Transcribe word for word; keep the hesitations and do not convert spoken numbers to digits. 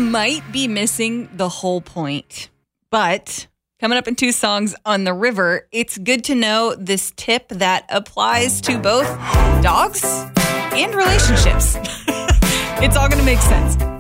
might be missing the whole point. But coming up in two songs on the river, it's good to know this tip that applies to both dogs and relationships. It's all going to make sense.